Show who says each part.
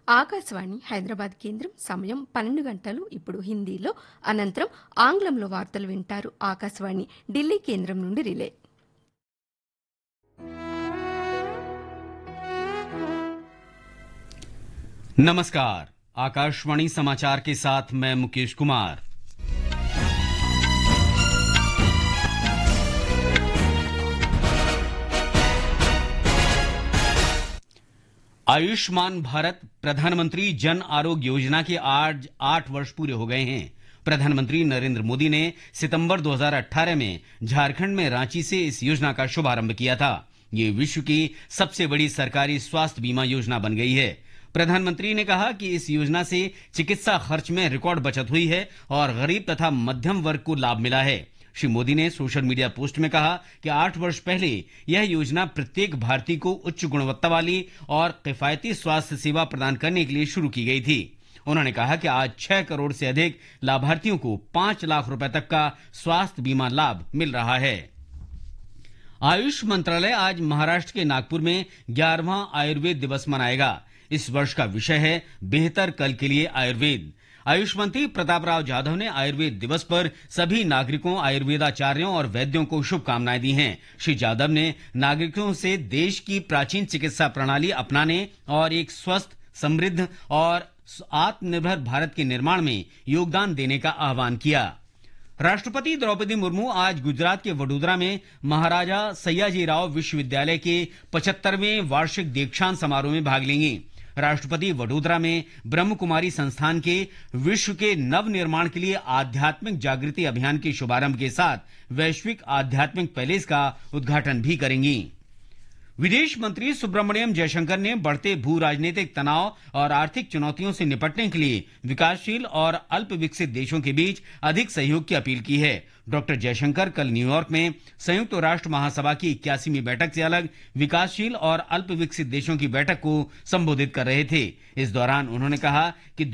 Speaker 1: ఆకాశవాణి హైదరాబాద్ కేంద్రం సమయం 12 గంటలు. ఇప్పుడు హిందీలో, అనంతరం ఆంగ్లంలో వార్తలు వింటారు. ఆకాశవాణి ఢిల్లీ కేంద్రం నుండి రిలే.
Speaker 2: नमस्कार, आकाशवाणी समाचार के साथ मैं मुकेश कुमार। आयुष्मान भारत प्रधानमंत्री जन आरोग्य योजना के आज 8 वर्ष पूरे हो गए हैं। प्रधानमंत्री नरेंद्र मोदी ने सितंबर 2018 में झारखंड में रांची से इस योजना का शुभारंभ किया था। ये विश्व की सबसे बड़ी सरकारी स्वास्थ्य बीमा योजना बन गई है। प्रधानमंत्री ने कहा कि इस योजना से चिकित्सा खर्च में रिकॉर्ड बचत हुई है और गरीब तथा मध्यम वर्ग को लाभ मिला है। श्री मोदी ने सोशल मीडिया पोस्ट में कहा कि 8 वर्ष पहले यह योजना प्रत्येक भारतीय को उच्च गुणवत्ता वाली और किफायती स्वास्थ्य सेवा प्रदान करने के लिए शुरू की गई थी। उन्होंने कहा कि आज 6 करोड़ से अधिक लाभार्थियों को 5 लाख रुपए तक का स्वास्थ्य बीमा लाभ मिल रहा है। आयुष मंत्रालय आज महाराष्ट्र के नागपुर में 11वां आयुर्वेद दिवस मनाएगा। इस वर्ष का विषय है बेहतर कल के लिए आयुर्वेद। आयुष मंत्री प्रताप राव जाधव ने आयुर्वेद दिवस पर सभी नागरिकों, आयुर्वेदाचार्यों और वैद्यों को शुभकामनाएं दी हैं। श्री जाधव ने नागरिकों से देश की प्राचीन चिकित्सा प्रणाली अपनाने और एक स्वस्थ, समृद्ध और आत्मनिर्भर भारत के निर्माण में योगदान देने का आह्वान किया। राष्ट्रपति द्रौपदी मुर्मू आज गुजरात के वडोदरा में महाराजा सयाजीराव विश्वविद्यालय के 75वें वार्षिक दीक्षांत समारोह में भाग लेंगी। राष्ट्रपति वडोदरा में ब्रह्म कुमारी संस्थान के विश्व के नव निर्माण के लिए आध्यात्मिक जागृति अभियान के शुभारंभ के साथ वैश्विक आध्यात्मिक पैलेस का उद्घाटन भी करेंगी। विदेश मंत्री सुब्रमण्यम जयशंकर ने बढ़ते भू राजनीतिक तनाव और आर्थिक चुनौतियों से निपटने के लिए विकासशील और अल्प विकसित देशों के बीच अधिक सहयोग की अपील की है। डॉक्टर जयशंकर कल न्यूयॉर्क में संयुक्त राष्ट्र महासभा की 81वीं बैठक से अलग विकासशील और अल्प विकसित देशों की बैठक को संबोधित कर रहे थे। इस दौरान उन्होंने कहा कि